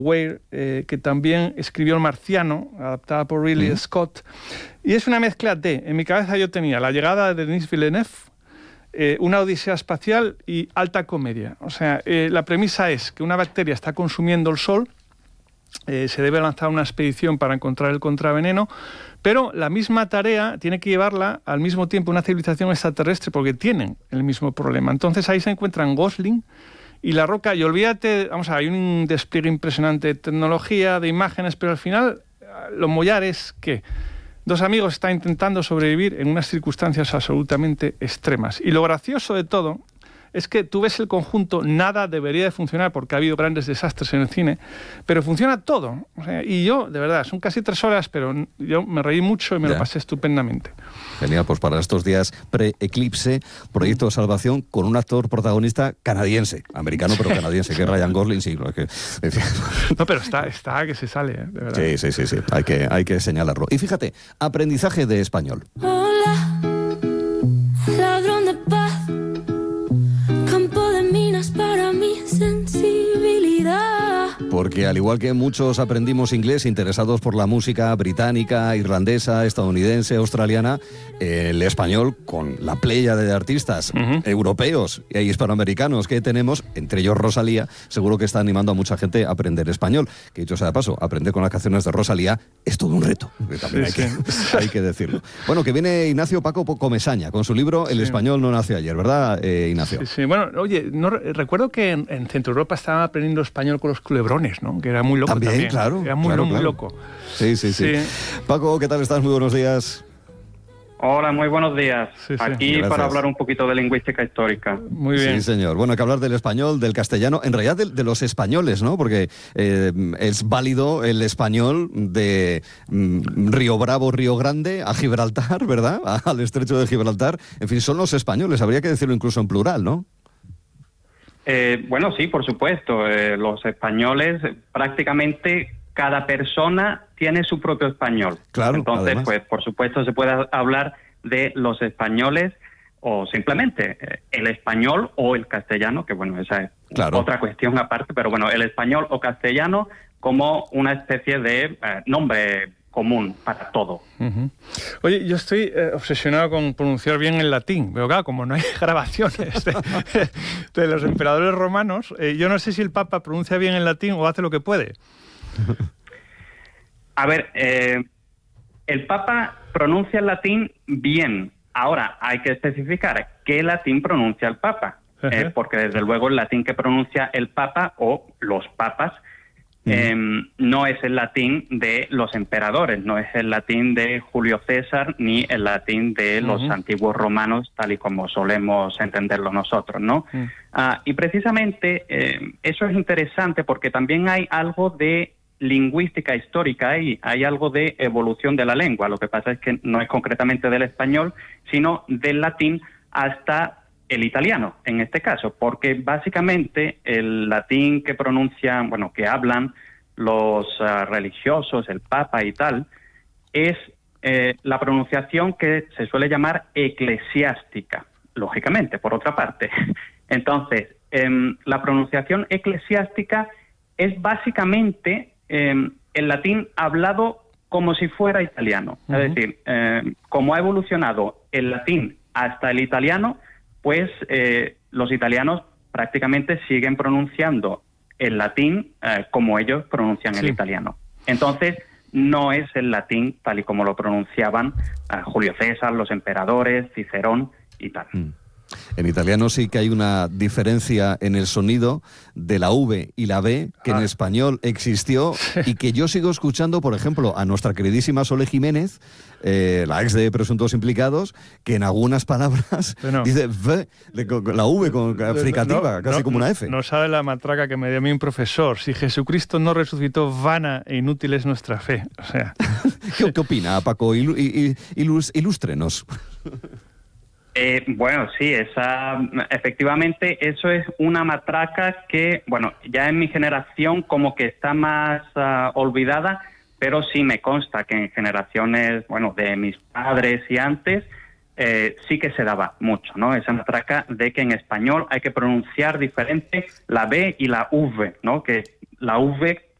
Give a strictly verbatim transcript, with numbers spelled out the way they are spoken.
Weir, eh, que también escribió El Marciano, adaptada por Ridley mm. Scott. Y es una mezcla de, en mi cabeza yo tenía La llegada de Denis Villeneuve, eh, una odisea espacial y alta comedia. O sea, eh, la premisa es que una bacteria está consumiendo el sol, eh, se debe lanzar una expedición para encontrar el contraveneno, pero la misma tarea tiene que llevarla al mismo tiempo una civilización extraterrestre porque tienen el mismo problema. Entonces ahí se encuentran Gosling y La Roca, y olvídate, vamos a ver, hay un despliegue impresionante de tecnología, de imágenes, pero al final lo mollar es que dos amigos están intentando sobrevivir en unas circunstancias absolutamente extremas. Y lo gracioso de todo es que tú ves el conjunto, nada debería de funcionar porque ha habido grandes desastres en el cine, pero funciona todo. O sea, y yo, de verdad, son casi tres horas, pero yo me reí mucho y me ya. lo pasé estupendamente. Genial, pues para estos días pre-eclipse, Proyecto de Salvación, con un actor protagonista canadiense, americano pero canadiense, que es Ryan Gosling, sí. Que, no, pero está, está que se sale, ¿eh? De verdad. Sí, sí, sí, sí, hay que, hay que señalarlo. Y fíjate, aprendizaje de español. Hola, ladrón de paz. Para mi sensibilidad. Porque al igual que muchos aprendimos inglés interesados por la música británica, irlandesa, estadounidense, australiana, el español, con la pléyade de artistas uh-huh. europeos e hispanoamericanos que tenemos, entre ellos Rosalía, seguro que está animando a mucha gente a aprender español. Que dicho sea de paso, aprender con las canciones de Rosalía es todo un reto, que también sí, hay, sí. Que, hay que decirlo. Bueno, que viene Ignacio Paco Comesaña con su libro El sí. español no nació ayer, ¿verdad, eh, Ignacio? Sí, sí, bueno, oye, no, recuerdo que en, en Centro Europa estaban aprendiendo español con los culebrones, ¿no? Que era muy loco también. También, claro. Era muy, claro, muy claro. loco. Sí, sí, sí, sí. Paco, ¿qué tal estás? Muy buenos días. Hola, muy buenos días. Sí, sí. Aquí Gracias. Para hablar un poquito de lingüística histórica. Muy bien. Sí, señor. Bueno, hay que hablar del español, del castellano, en realidad de, de los españoles, ¿no? Porque eh, es válido el español de mm, Río Bravo, Río Grande, a Gibraltar, ¿verdad? Al estrecho de Gibraltar. En fin, son los españoles. Habría que decirlo incluso en plural, ¿no? Eh, bueno, sí, por supuesto. Eh, los españoles, prácticamente cada persona tiene su propio español. Claro, Entonces, además. pues, por supuesto, se puede hablar de los españoles o simplemente eh, el español o el castellano, que bueno, esa es claro. otra cuestión aparte, pero bueno, el español o castellano como una especie de eh, nombre común para todo. Uh-huh. Oye, yo estoy eh, obsesionado con pronunciar bien el latín, pero claro, como no hay grabaciones de, de los emperadores romanos, eh, yo no sé si el Papa pronuncia bien el latín o hace lo que puede. A ver, eh, el Papa pronuncia el latín bien. Ahora, hay que especificar qué latín pronuncia el Papa, uh-huh. eh, porque desde luego el latín que pronuncia el Papa o los papas Uh-huh. Eh, no es el latín de los emperadores, no es el latín de Julio César ni el latín de uh-huh. los antiguos romanos, tal y como solemos entenderlo nosotros, ¿no? Uh-huh. Ah, y precisamente eh, eso es interesante porque también hay algo de lingüística histórica y hay algo de evolución de la lengua. Lo que pasa es que no es concretamente del español, sino del latín hasta el italiano, en este caso, porque básicamente el latín que pronuncian, bueno, que hablan los uh, religiosos, el Papa y tal, es eh, la pronunciación que se suele llamar eclesiástica, lógicamente, por otra parte. Entonces, eh, la pronunciación eclesiástica es básicamente eh, el latín hablado como si fuera italiano. Uh-huh. Es decir, eh, como ha evolucionado el latín hasta el italiano, pues eh, los italianos prácticamente siguen pronunciando el latín eh, como ellos pronuncian sí. el italiano. Entonces, no es el latín tal y como lo pronunciaban eh, Julio César, los emperadores, Cicerón y tal. Mm. En italiano sí que hay una diferencia en el sonido de la V y la B que ah. en español existió y que yo sigo escuchando, por ejemplo, a nuestra queridísima Sole Jiménez, eh, la ex de Presuntos Implicados, que en algunas palabras bueno, dice V, la V con fricativa, no, casi no, como una F. No sabe la matraca que me dio a mí un profesor. Si Jesucristo no resucitó, vana e inútil es nuestra fe. O sea. ¿Qué, ¿Qué opina, Paco? Ilu, ilus, ilústrenos. Eh, bueno, sí, esa, efectivamente eso es una matraca que, bueno, ya en mi generación como que está más uh, olvidada, pero sí me consta que en generaciones, bueno, de mis padres y antes, eh, sí que se daba mucho, ¿no? Esa matraca de que en español hay que pronunciar diferente la B y la V, ¿no? Que la V